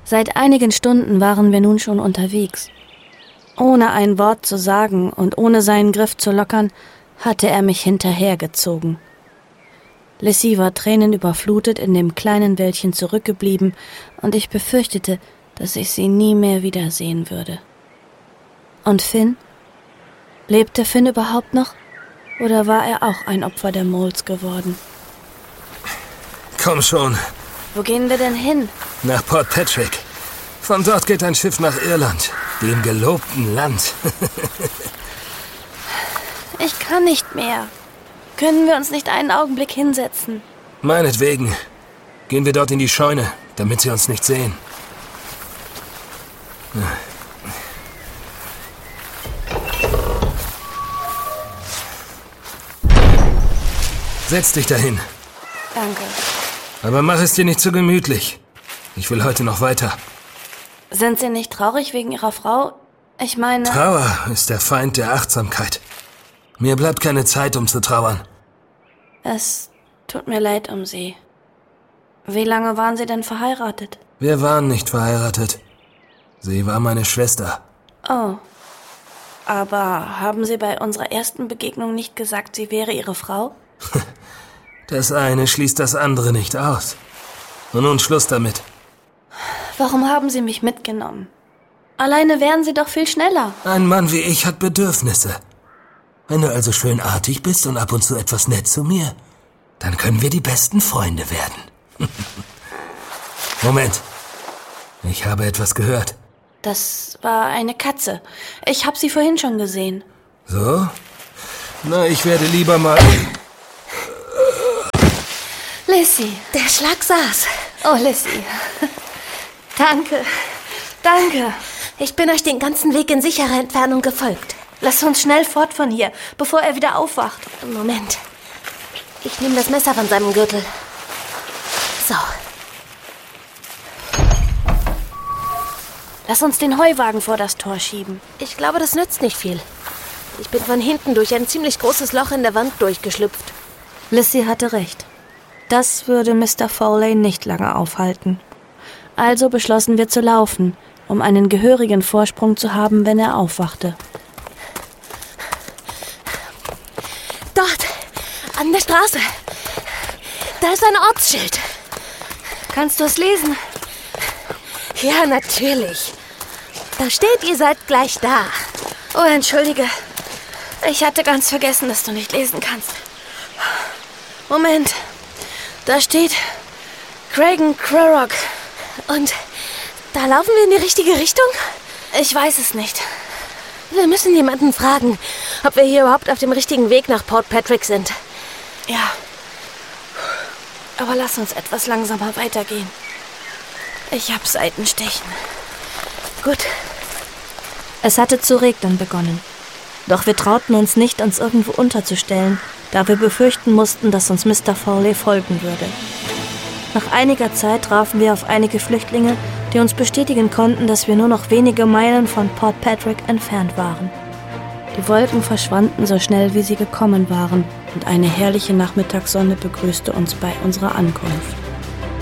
Seit einigen Stunden waren wir nun schon unterwegs. Ohne ein Wort zu sagen und ohne seinen Griff zu lockern, hatte er mich hinterhergezogen. Lizzie war tränenüberflutet in dem kleinen Wäldchen zurückgeblieben und ich befürchtete, dass ich sie nie mehr wiedersehen würde. Und Finn? Lebte Finn überhaupt noch? Oder war er auch ein Opfer der Moles geworden? Komm schon. Wo gehen wir denn hin? Nach Port Patrick. Von dort geht ein Schiff nach Irland, dem gelobten Land. Ich kann nicht mehr. Können wir uns nicht einen Augenblick hinsetzen? Meinetwegen. Gehen wir dort in die Scheune, damit sie uns nicht sehen. Setz dich dahin. Danke. Aber mach es dir nicht zu gemütlich. Ich will heute noch weiter. Sind Sie nicht traurig wegen Ihrer Frau? Ich meine... Trauer ist der Feind der Achtsamkeit. Mir bleibt keine Zeit, um zu trauern. Es tut mir leid um Sie. Wie lange waren Sie denn verheiratet? Wir waren nicht verheiratet. Sie war meine Schwester. Oh. Aber haben Sie bei unserer ersten Begegnung nicht gesagt, sie wäre Ihre Frau? Das eine schließt das andere nicht aus. Und nun Schluss damit. Warum haben Sie mich mitgenommen? Alleine wären Sie doch viel schneller. Ein Mann wie ich hat Bedürfnisse. Wenn du also schön artig bist und ab und zu etwas nett zu mir, dann können wir die besten Freunde werden. Moment. Ich habe etwas gehört. Das war eine Katze. Ich habe sie vorhin schon gesehen. So? Na, ich werde lieber mal... Lizzie. Der Schlag saß. Oh, Lizzie. Danke. Danke. Ich bin euch den ganzen Weg in sicherer Entfernung gefolgt. Lass uns schnell fort von hier, bevor er wieder aufwacht. Moment. Ich nehme das Messer von seinem Gürtel. So. Lass uns den Heuwagen vor das Tor schieben. Ich glaube, das nützt nicht viel. Ich bin von hinten durch ein ziemlich großes Loch in der Wand durchgeschlüpft. Lizzie hatte recht. Das würde Mr. Foley nicht lange aufhalten. Also beschlossen wir zu laufen, um einen gehörigen Vorsprung zu haben, wenn er aufwachte. Dort, an der Straße. Da ist ein Ortsschild. Kannst du es lesen? Ja, natürlich. Da steht, ihr seid gleich da. Oh, entschuldige. Ich hatte ganz vergessen, dass du nicht lesen kannst. Moment. Da steht Cragen Crorrock. Und da laufen wir in die richtige Richtung? Ich weiß es nicht. Wir müssen jemanden fragen, ob wir hier überhaupt auf dem richtigen Weg nach Port Patrick sind. Ja. Aber lass uns etwas langsamer weitergehen. Ich hab Seitenstechen. Gut. Es hatte zu regnen begonnen. Doch wir trauten uns nicht, uns irgendwo unterzustellen, da wir befürchten mussten, dass uns Mr. Foley folgen würde. Nach einiger Zeit trafen wir auf einige Flüchtlinge, die uns bestätigen konnten, dass wir nur noch wenige Meilen von Port Patrick entfernt waren. Die Wolken verschwanden so schnell, wie sie gekommen waren, und eine herrliche Nachmittagssonne begrüßte uns bei unserer Ankunft.